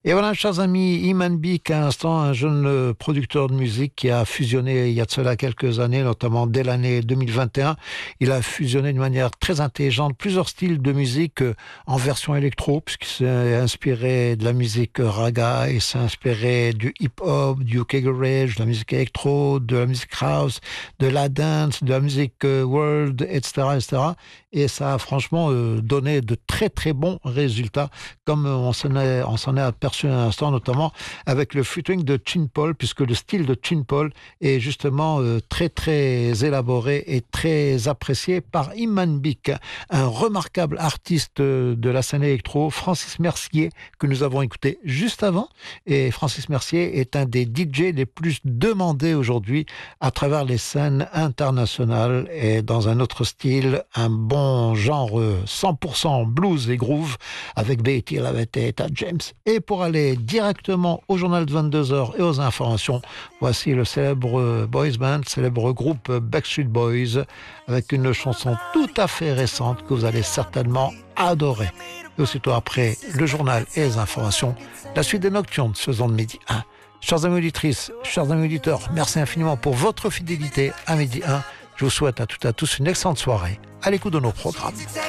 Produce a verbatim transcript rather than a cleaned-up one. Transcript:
Et voilà, chers amis, Iman Beek, à l'instant, un jeune euh, producteur de musique qui a fusionné il y a de cela quelques années, notamment dès l'année deux mille vingt et un. Il a fusionné de manière très intelligente plusieurs styles de musique euh, en version électro, puisqu'il s'est inspiré de la musique euh, raga, il s'est inspiré du hip-hop, du UK garage, de la musique électro, de la musique house, de la dance, de la musique euh, world, et cetera, et cetera. Et ça a franchement euh, donné de très très bons résultats, comme euh, on s'en est, on s'en est aperçu à l'instant, notamment avec le featuring de Chin Paul, puisque le style de Chin Paul est justement euh, très très élaboré et très apprécié par Iman Beek, un remarquable artiste de la scène électro, Francis Mercier, que nous avons écouté juste avant. Et Francis Mercier est un des D J les plus demandés aujourd'hui à travers les scènes internationales, et dans un autre style, un bon genre cent pour cent blues et groove avec Betty Lavette et Etta James. Et pour aller directement au journal de vingt-deux heures et aux informations, voici le célèbre boys band, célèbre groupe Backstreet Boys, avec une chanson tout à fait récente que vous allez certainement adorer. Et aussitôt après le journal et les informations, la suite des Nocturnes ce de midi un. Chers amis auditrices, chers amis auditeurs, merci infiniment pour votre fidélité à midi un. Je vous souhaite à toutes et à tous une excellente soirée à l'écoute de nos programmes.